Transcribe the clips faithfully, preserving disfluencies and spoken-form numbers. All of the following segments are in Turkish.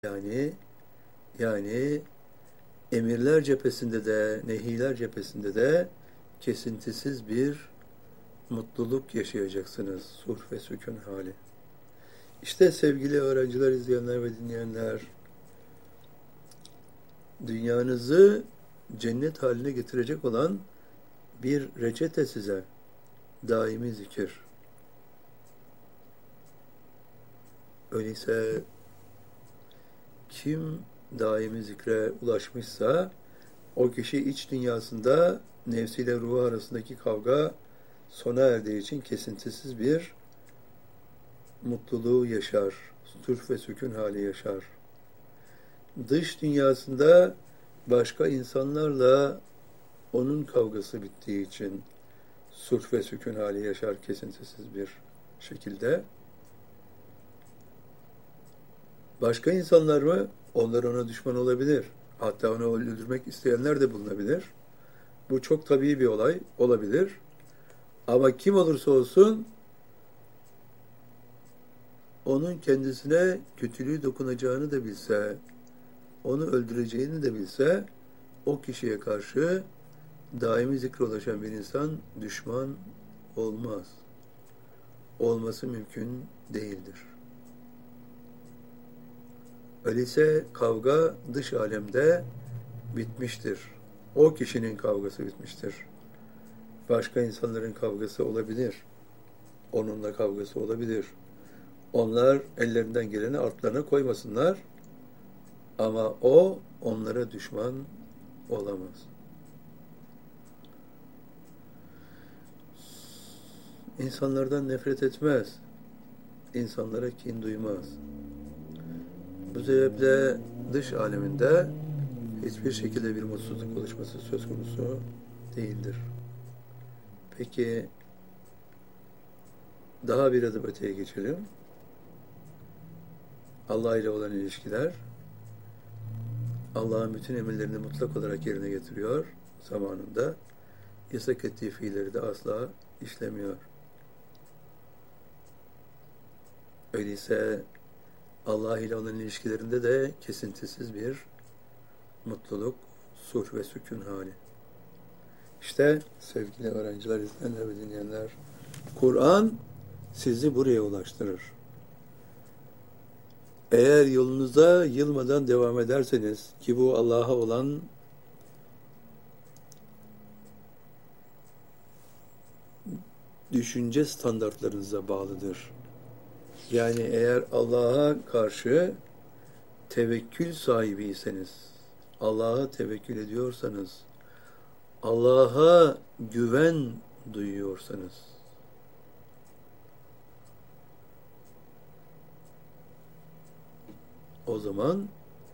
Yani yani emirler cephesinde de, nehiler cephesinde de kesintisiz bir mutluluk yaşayacaksınız. Sulh ve sükun hali. İşte sevgili öğrenciler, izleyenler ve dinleyenler, dünyanızı cennet haline getirecek olan bir reçete size. Daimi zikir. Öyleyse kim daimi zikre ulaşmışsa o kişi iç dünyasında nefsiyle ruhu arasındaki kavga sona erdiği için kesintisiz bir mutluluğu yaşar. Sulh ve sükun hali yaşar. Dış dünyasında başka insanlarla onun kavgası bittiği için sulh ve sükun hali yaşar kesintisiz bir şekilde. Başka insanlar mı? Onlar ona düşman olabilir. Hatta onu öldürmek isteyenler de bulunabilir. Bu çok tabii bir olay olabilir. Ama kim olursa olsun onun kendisine kötülüğü dokunacağını da bilse, onu öldüreceğini de bilse, o kişiye karşı daimi zikre ulaşan bir insan düşman olmaz. Olması mümkün değildir. Öyleyse kavga dış alemde bitmiştir. O kişinin kavgası bitmiştir. Başka insanların kavgası olabilir. Onunla kavgası olabilir. Onlar ellerinden geleni artlarına koymasınlar. Ama o onlara düşman olamaz. İnsanlardan nefret etmez. İnsanlara kin duymaz. Bu sebeple dış aleminde hiçbir şekilde bir mutsuzluk oluşması söz konusu değildir. Peki daha bir adım öteye geçelim. Allah ile olan ilişkiler, Allah'ın bütün emirlerini mutlak olarak yerine getiriyor zamanında. Yasak ettiği fiilleri de asla işlemiyor. Öyleyse Allah ile olan ilişkilerinde de kesintisiz bir mutluluk, sulh ve sükun hali. İşte sevgili öğrenciler, izleyenler ve dinleyenler, Kur'an sizi buraya ulaştırır. Eğer yolunuza yılmadan devam ederseniz, ki bu Allah'a olan düşünce standartlarınıza bağlıdır. Yani eğer Allah'a karşı tevekkül sahibiyseniz, Allah'a tevekkül ediyorsanız, Allah'a güven duyuyorsanız, o zaman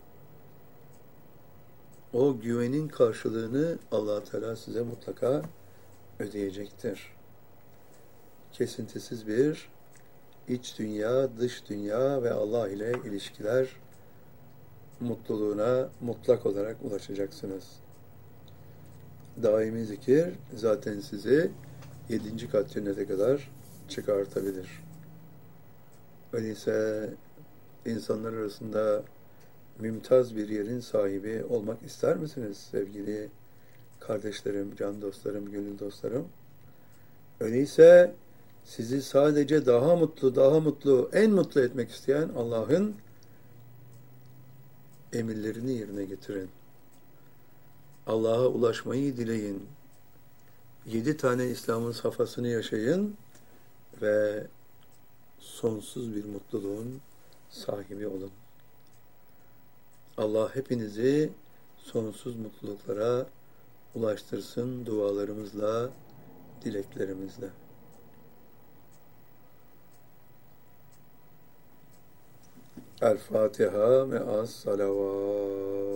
o güvenin karşılığını Allah Teala size mutlaka ödeyecektir. Kesintisiz bir iç dünya, dış dünya ve Allah ile ilişkiler mutluluğuna mutlak olarak ulaşacaksınız. Daimi zikir zaten sizi yedinci kat cennete kadar çıkartabilir. Öyleyse insanlar arasında mümtaz bir yerin sahibi olmak ister misiniz sevgili kardeşlerim, can dostlarım, gönül dostlarım? Öyleyse sizi sadece daha mutlu, daha mutlu, en mutlu etmek isteyen Allah'ın emirlerini yerine getirin. Allah'a ulaşmayı dileyin. Yedi tane İslam'ın safhasını yaşayın ve sonsuz bir mutluluğun sahibi olun. Allah hepinizi sonsuz mutluluklara ulaştırsın dualarımızla, dileklerimizle. El Fatiha ve as salavat.